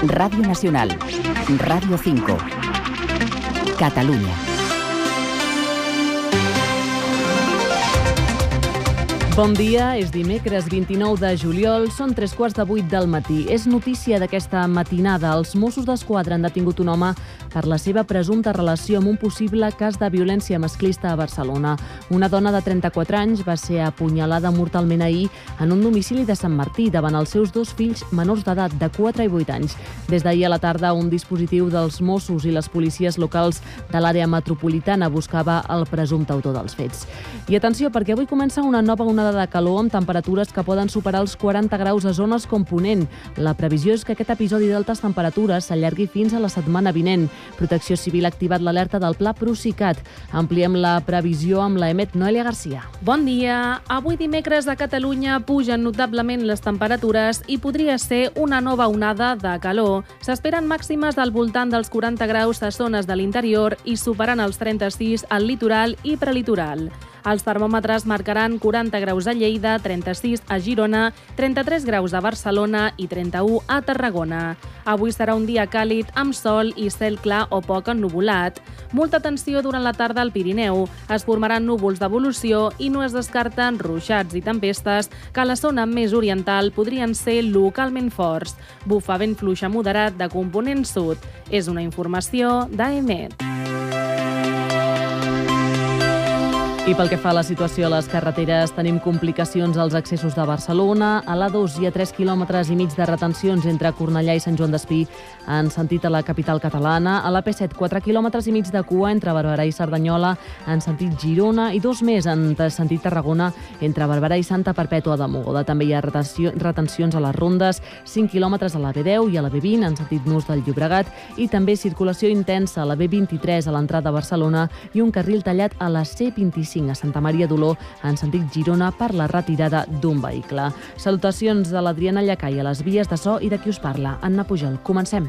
Radio Nacional, Radio 5, Catalunya. Bon dia, és dimecres 29 de juliol, són 7:45 del matí. És notícia d'aquesta matinada. Els Mossos d'Esquadra han detingut un home per la seva presumpta relació amb un possible cas de violència masclista a Barcelona. Una dona de 34 anys va ser apunyalada mortalment ahir en un domicili de Sant Martí davant els seus dos fills menors d'edat de 4 i 8 anys. Des d'ahir a la tarda, un dispositiu dels Mossos i les policies locals de l'àrea metropolitana buscava el presumpte autor dels fets. I atenció, perquè avui comença una nova onada de calor amb temperatures que poden superar els 40 graus a zones com Ponent. La previsió és que aquest episodi d'altes temperatures s'allargui fins a la setmana vinent. Protecció Civil ha activat l'alerta del Pla Procicat. Ampliem la previsió amb la EMET Noelia Garcia. Bon dia. Avui dimecres a Catalunya pugen notablement les temperatures i podria ser una nova onada de calor. S'esperen màximes al voltant dels 40 graus a zones de l'interior i superant els 36 al litoral i prelitoral. Els termòmetres marcaran 40 graus a Lleida, 36 a Girona, 33 graus a Barcelona i 31 a Tarragona. Avui serà un dia càlid amb sol i cel clar o poc ennuvolat. Molta atenció durant la tarda al Pirineu. Es formaran núvols d'evolució i no es descarten ruixats i tempestes que a la zona més oriental podrien ser localment forts. Bufa vent fluix a moderat de component sud. És una informació d'AEMET. I pel que fa a la situació a les carreteres, tenim complicacions als accessos de Barcelona. A l'A2 hi ha 3,5 quilòmetres de retencions entre Cornellà i Sant Joan d'Espí en sentit a la capital catalana. A la P7, 4,5 quilòmetres de cua entre Barberà i Cerdanyola en sentit Girona i 2 més en sentit Tarragona entre Barberà i Santa Perpètua de Mogoda. També hi ha retencions a les rondes, 5 quilòmetres a la B10 i a la B20 en sentit Nus del Llobregat i també circulació intensa a la B23 a l'entrada a Barcelona i un carril tallat a la C25 a Santa Maria d'Oló en sentit Girona per la retirada d'un vehicle. Salutacions de l'Adriana Llacai a les vies de so i de qui us parla, Anna Pujol. Comencem.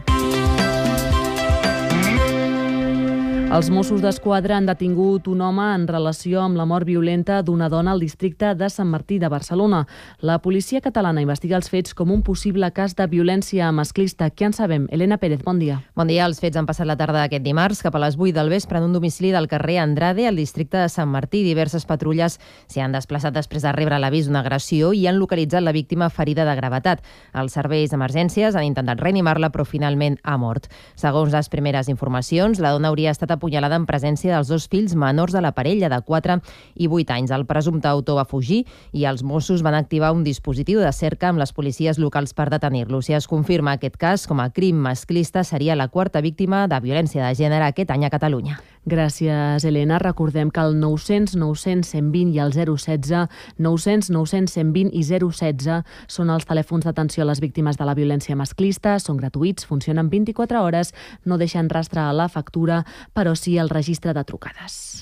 Els Mossos d'Esquadra han detingut un home en relació amb la mort violenta d'una dona al districte de Sant Martí de Barcelona. La policia catalana investiga els fets com un possible cas de violència masclista. Què en sabem? Elena Pérez, bon dia. Bon dia. Els fets han passat la tarda d'aquest dimarts cap a les 8 del vespre en un domicili del carrer Andrade, al districte de Sant Martí. Diverses patrulles s'hi han desplaçat després de rebre l'avís d'una agressió i han localitzat la víctima ferida de gravetat. Els serveis d'emergències han intentat reanimar-la, però finalment ha mort. Segons les primeres informacions, la dona hauria estat apunyalada en presència dels dos fills menors de la parella de 4 i 8 anys. El presumpte autor va fugir i els Mossos van activar un dispositiu de cerca amb les policies locals per detenir-lo. Si es confirma aquest cas com a crim masclista, seria la quarta víctima de violència de gènere aquest any a Catalunya. Gràcies, Elena. Recordem que el 900 900 120 i el 016, 900 900 120 i 016 són els telèfons d'atenció a les víctimes de la violència masclista. Són gratuïts, funcionen 24 hores, no deixen rastre a la factura, però sí al registre de trucades.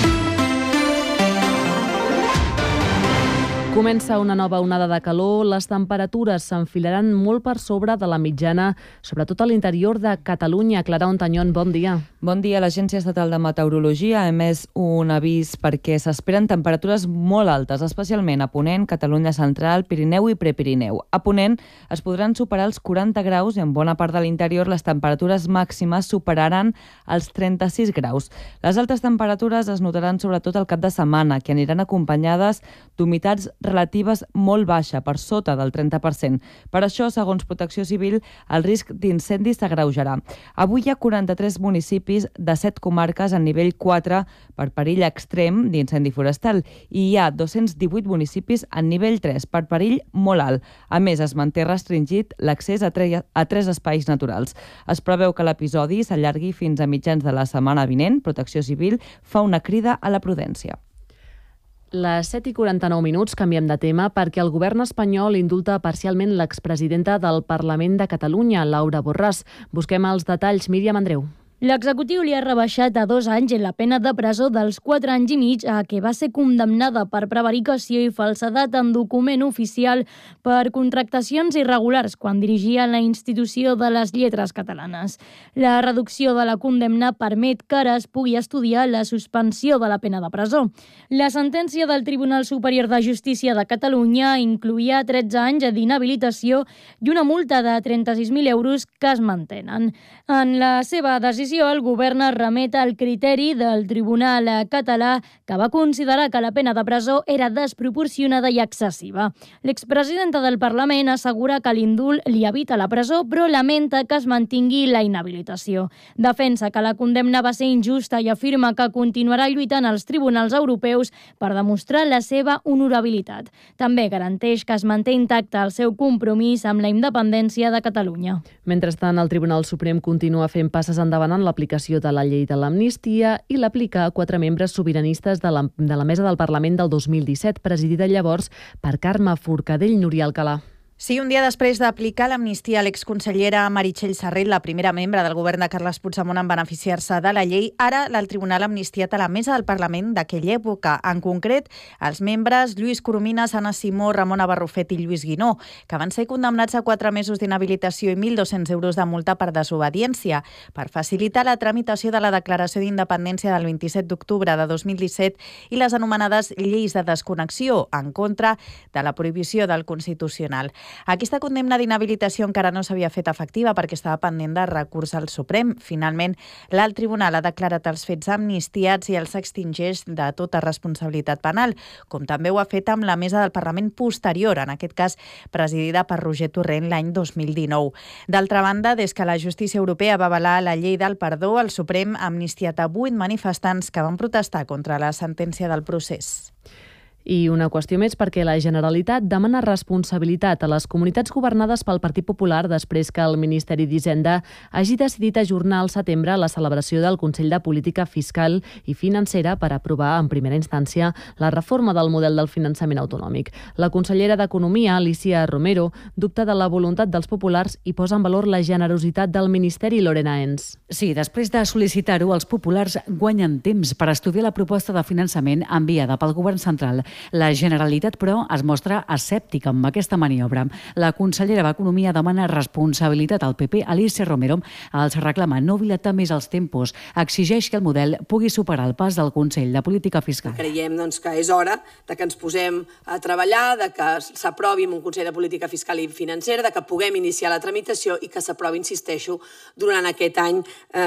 Comença una nova onada de calor. Les temperatures s'enfilaran molt per sobre de la mitjana, sobretot a l'interior de Catalunya. Clara Ontañón, bon dia. Bon dia. L'Agència Estatal de Meteorologia ha emès un avís perquè s'esperen temperatures molt altes, especialment a Ponent, Catalunya Central, Pirineu i Prepirineu. A Ponent es podran superar els 40 graus i en bona part de l'interior les temperatures màximes superaran els 36 graus. Les altes temperatures es notaran sobretot al cap de setmana, que aniran acompanyades d'humitats relatives molt baixa, per sota del 30%. Per això, segons Protecció Civil, el risc d'incendi s'agreujarà. Avui hi ha 43 municipis de 7 comarques en nivell 4 per perill extrem d'incendi forestal i hi ha 218 municipis en nivell 3 per perill molt alt. A més, es manté restringit l'accés a 3 espais naturals. Es preveu que l'episodi s'allargui fins a mitjans de la setmana vinent. Protecció Civil fa una crida a la prudència. Les 7:49, canviem de tema, perquè el govern espanyol indulta parcialment l'expresidenta del Parlament de Catalunya, Laura Borràs. Busquem els detalls. Míriam Andreu. L'executiu li ha rebaixat a 2 anys la pena de presó dels 4 anys i mig a què va ser condemnada per prevaricació i falsedat en document oficial per contractacions irregulars quan dirigia la Institució de les Lletres Catalanes. La reducció de la condemna permet que ara es pugui estudiar la suspensió de la pena de presó. La sentència del Tribunal Superior de Justícia de Catalunya incloïa 13 anys d'inhabilitació i una multa de 36.000 euros que es mantenen. En la seva decisió, el govern es remet al criteri del Tribunal català que va considerar que la pena de presó era desproporcionada i excessiva. L'expresidenta del Parlament assegura que l'indult li evita la presó, però lamenta que es mantingui la inhabilitació. Defensa que la condemna va ser injusta i afirma que continuarà lluitant als tribunals europeus per demostrar la seva honorabilitat. També garanteix que es manté intacte el seu compromís amb la independència de Catalunya. Mentrestant, el Tribunal Suprem continua fent passes endavant en l'aplicació de la llei de l'amnistia i l'aplica a 4 membres sobiranistes de la Mesa del Parlament del 2017, presidida llavors per Carme Forcadell Núria Alcalà. Sí, un dia després d'aplicar l'amnistia a l'exconsellera Meritxell Serret, la primera membre del govern de Carles Puigdemont en beneficiar-se de la llei, ara el Tribunal ha amnistiat a la Mesa del Parlament d'aquella època. En concret, els membres Lluís Coromines, Anna Simó, Ramona Barrufet i Lluís Guinó, que van ser condemnats a 4 mesos d'inhabilitació i 1.200 euros de multa per desobediència, per facilitar la tramitació de la declaració d'independència del 27 d'octubre de 2017 i les anomenades lleis de desconnexió, en contra de la prohibició del Constitucional. Aquesta condemna d'inhabilitació encara no s'havia fet efectiva perquè estava pendent de recurs al Suprem. Finalment, l'alt tribunal ha declarat els fets amnistiats i els extingeix de tota responsabilitat penal, com també ho ha fet amb la Mesa del Parlament posterior, en aquest cas presidida per Roger Torrent l'any 2019. D'altra banda, des que la justícia europea va avalar la llei del perdó, el Suprem ha amnistiat a 8 manifestants que van protestar contra la sentència del procés. I una qüestió més perquè la Generalitat demana responsabilitat a les comunitats governades pel Partit Popular després que el Ministeri d'Hisenda hagi decidit ajornar al setembre la celebració del Consell de Política Fiscal i Financera per aprovar en primera instància la reforma del model del finançament autonòmic. La consellera d'Economia, Alicia Romero, dubta de la voluntat dels populars i posa en valor la generositat del Ministeri. Lorena Ens. Sí, després de sol·licitar-ho, els populars guanyen temps per estudiar la proposta de finançament enviada pel Govern central. La Generalitat, però, es mostra escèptica amb aquesta maniobra. La consellera d'Economia demana responsabilitat al PP. Alicia Romero els reclama no dilatar més els tempos. Exigeix que el model pugui superar el pas del Consell de Política Fiscal. Creiem que és hora de que ens posem a treballar, de que s'aprovi un Consell de Política Fiscal i Financera, de que puguem iniciar la tramitació i que s'aprovi, insisteixo, durant aquest any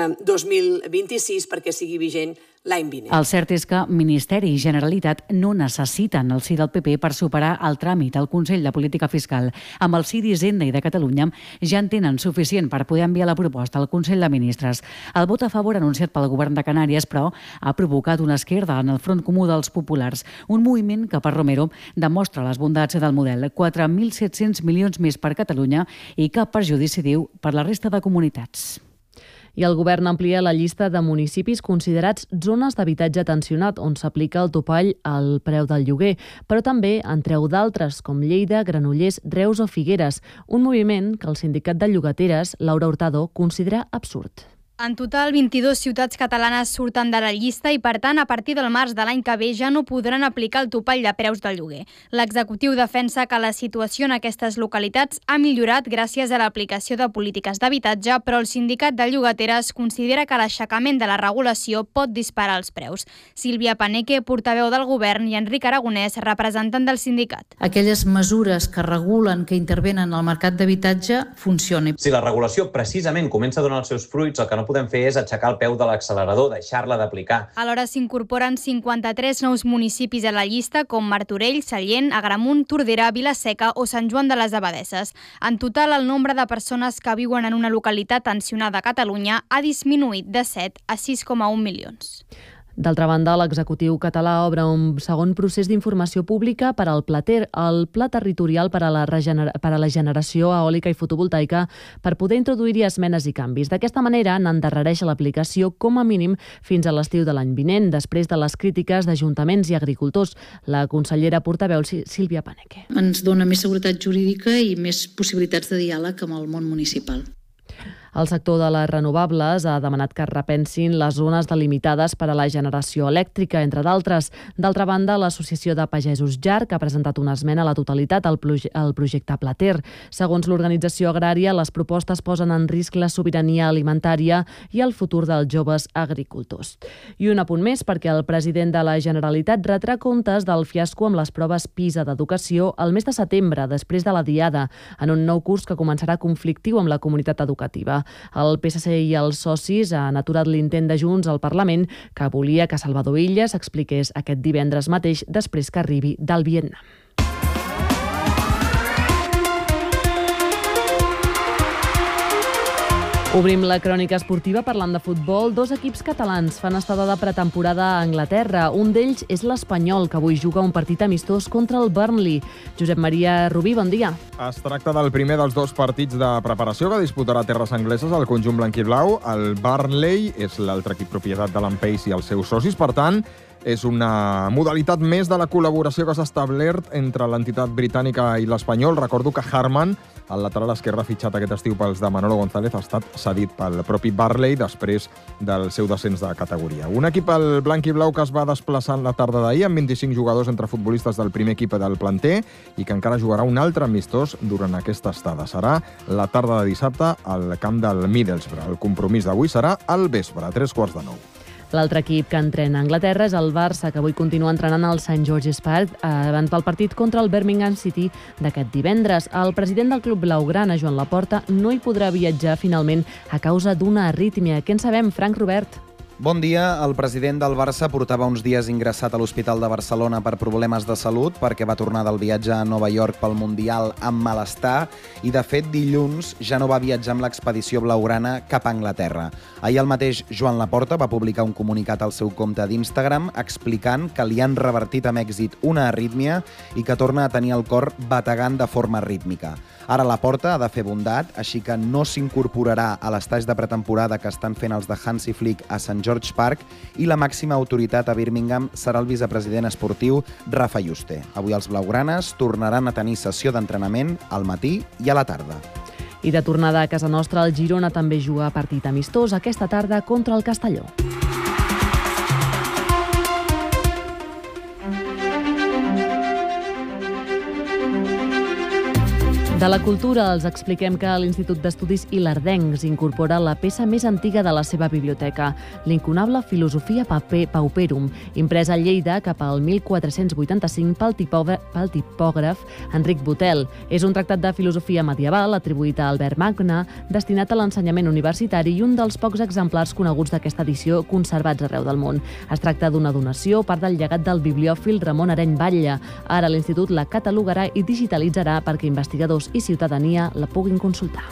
2026 perquè sigui vigent l'any vinent. El cert és que Ministeri i Generalitat no necessiten el sí del PP per superar el tràmit al Consell de Política Fiscal. Amb el sí d'Hisenda i de Catalunya ja en tenen suficient per poder enviar la proposta al Consell de Ministres. El vot a favor anunciat pel govern de Canàries, però, ha provocat una esquerda en el Front Comú dels Populars, un moviment que per Romero demostra les bondats del model. 4.700 milions més per Catalunya i cap perjudici, diu, per la resta de comunitats. I el govern amplia la llista de municipis considerats zones d'habitatge tensionat, on s'aplica el topall al preu del lloguer, però també en treu d'altres, com Lleida, Granollers, Reus o Figueres, un moviment que el sindicat de llogateres, Laura Hurtado, considera absurd. En total, 22 ciutats catalanes surten de la llista i, per tant, a partir del març de l'any que ve ja no podran aplicar el topall de preus del lloguer. L'executiu defensa que la situació en aquestes localitats ha millorat gràcies a l'aplicació de polítiques d'habitatge, però el sindicat de llogateres considera que l'aixecament de la regulació pot disparar els preus. Sílvia Paneque, portaveu del govern, i Enric Aragonès, representant del sindicat. Aquelles mesures que regulen, que intervenen al mercat d'habitatge, funcionen. Si la regulació precisament comença a donar els seus fruits, el que no podem fer és aixecar el peu de l'accelerador, deixar-la d'aplicar. Alhora s'incorporen 53 nous municipis a la llista, com Martorell, Sallent, Agramunt, Tordera, Vila-seca o Sant Joan de les Abadesses. En total, el nombre de persones que viuen en una localitat tensionada a Catalunya ha disminuït de 7 a 6,1 milions. D'altra banda, l'executiu català obre un segon procés d'informació pública per al PLATER, el Pla Territorial per a la Generació Eòlica i Fotovoltaica, per poder introduir-hi esmenes i canvis. D'aquesta manera, n'endarrereix l'aplicació com a mínim fins a l'estiu de l'any vinent, després de les crítiques d'ajuntaments i agricultors. La consellera portaveu Sílvia Paneque. Ens dona més seguretat jurídica i més possibilitats de diàleg amb el món municipal. El sector de les renovables ha demanat que es repensin les zones delimitades per a la generació elèctrica, entre d'altres. D'altra banda, l'Associació de Pagesos JARC ha presentat una esmena a la totalitat al projecte Plater. Segons l'organització agrària, les propostes posen en risc la sobirania alimentària i el futur dels joves agricultors. I un apunt més, perquè el president de la Generalitat retrà comptes del fiasco amb les proves PISA d'educació el mes de setembre, després de la Diada, en un nou curs que començarà conflictiu amb la comunitat educativa. El PSC i els socis han aturat l'intent de Junts al Parlament que volia que Salvador Illa s'expliqués aquest divendres mateix després que arribi del Vietnam. Obrim la crònica esportiva parlant de futbol. Dos equips catalans fan estada de pretemporada a Anglaterra. Un d'ells és l'Espanyol, que avui juga un partit amistós contra el Burnley. Josep Maria Rubí, bon dia. Es tracta del primer dels dos partits de preparació que disputarà terres angleses al conjunt blanquiblau. El Burnley és l'altre equip propietat de l'Pace i els seus socis, per tant, és una modalitat més de la col·laboració que s'ha establert entre l'entitat britànica i l'Espanyol. Recordo que Harman, el lateral esquerre fitxat aquest estiu pels de Manolo González, ha estat cedit pel propi Burnley després del seu descens de categoria. Un equip, el blanc i blau, que es va desplaçar en la tarda d'ahir amb 25 jugadors entre futbolistes del primer equip del planter i que encara jugarà un altre amistós durant aquesta estada. Serà la tarda de dissabte al camp del Middlesbrough. El compromís d'avui serà al vespre, a 8:45. L'altre equip que entrena a Anglaterra és el Barça, que avui continua entrenant al St. George's Park abans del partit contra el Birmingham City d'aquest divendres. El president del club blaugrana, Joan Laporta, no hi podrà viatjar finalment a causa d'una arrítmia. Què en sabem, Frank Robert? Bon dia. El president del Barça portava uns dies ingressat a l'Hospital de Barcelona per problemes de salut perquè va tornar del viatge a Nova York pel Mundial amb malestar i, de fet, dilluns ja no va viatjar amb l'expedició blaugrana cap a Anglaterra. Ahir el mateix Joan Laporta va publicar un comunicat al seu compte d'Instagram explicant que li han revertit amb èxit una arrítmia i que torna a tenir el cor bategant de forma rítmica. Ara Laporta ha de fer bondat, així que no s'incorporarà a l'estatge de pretemporada que estan fent els de Hansi Flick a St. George Park i la màxima autoritat a Birmingham serà el vicepresident esportiu Rafa Yuste. Avui els blaugranes tornaran a tenir sessió d'entrenament al matí i a la tarda. I de tornada a casa nostra, el Girona també juga partit amistós aquesta tarda contra el Castelló. De la cultura els expliquem que l'Institut d'Estudis Ilerdencs incorpora la peça més antiga de la seva biblioteca, l'inconable Filosofia Pauperum, impresa a Lleida cap al 1485 pel tipògraf Enric Botel. És un tractat de filosofia medieval atribuït a Albert Magne, destinat a l'ensenyament universitari i un dels pocs exemplars coneguts d'aquesta edició conservats arreu del món. Es tracta d'una donació, part del llegat del bibliòfil Ramon Areny Batlle. Ara l'Institut la catalogarà i digitalitzarà perquè investigadors i ciutadania la puguin consultar.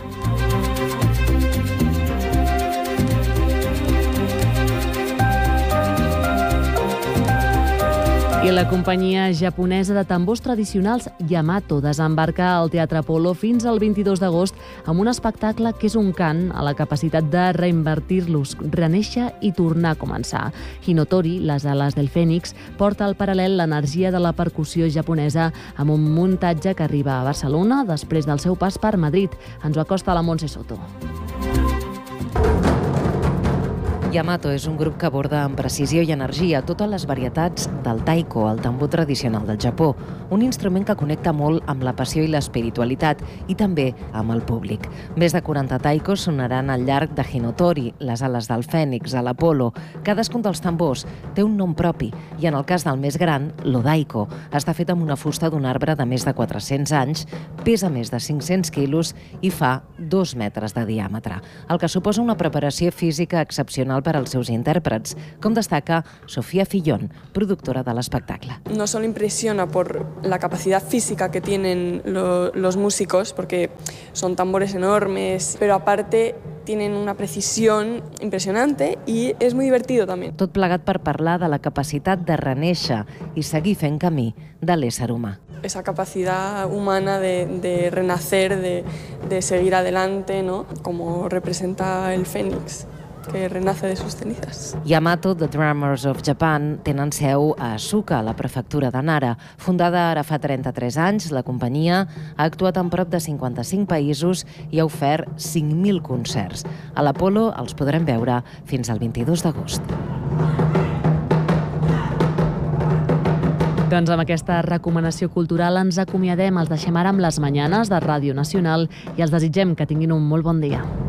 I la companyia japonesa de tambors tradicionals Yamato desembarca al Teatre Apolo fins al 22 d'agost amb un espectacle que és un cant a la capacitat de reinvertir-los, reneixer i tornar a començar. Hinotori, les ales del Fènix, porta al paral·lel l'energia de la percussió japonesa amb un muntatge que arriba a Barcelona després del seu pas per Madrid. Ens ho acosta la Montse Soto. Yamato és un grup que aborda amb precisió i energia totes les varietats del taiko, el tambor tradicional del Japó, un instrument que connecta molt amb la passió i l'espiritualitat i també amb el públic. Més de 40 taikos sonaran al llarg de Hinotori, les ales del Fènix, a l'Apolo. Cadascun dels tambors té un nom propi i en el cas del més gran, l'odaiko, està fet amb una fusta d'un arbre de més de 400 anys, pesa més de 500 quilos i fa 2 metres de diàmetre, el que suposa una preparació física excepcional per als seus intèrprets, com destaca Sofía Fillón, productora de l'espectacle. No solo impresiona por la capacidad física que tienen los músicos, porque son tambores enormes, pero aparte tienen una precisión impresionante y es muy divertido también. Tot plegat per parlar de la capacitat de renéixer i seguir fent camí de l'ésser humà. Esa capacidad humana de renacer, de seguir adelante, ¿no? Como representa el Fénix. que renace de sus cenizas. Yamato, The Drummers of Japan, tenen seu a Asuka, a la prefectura de Nara. Fundada ara fa 33 anys, la companyia ha actuat en prop de 55 països i ha ofert 5.000 concerts. A l'Apolo els podrem veure fins al 22 d'agost. Doncs amb aquesta recomanació cultural ens acomiadem. Els deixem ara amb les Mañanes de Ràdio Nacional i els desitgem que tinguin un molt bon dia.